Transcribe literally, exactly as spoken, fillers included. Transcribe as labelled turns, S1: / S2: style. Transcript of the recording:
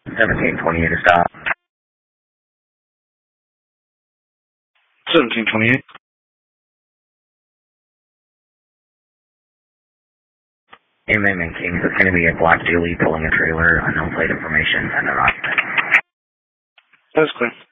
S1: seventeen twenty-eight to stop.
S2: seventeen twenty-eight.
S1: Amen, man, King. It's going to be a black dually pulling a trailer, unknown plate information, and an occupant.
S2: That's clear.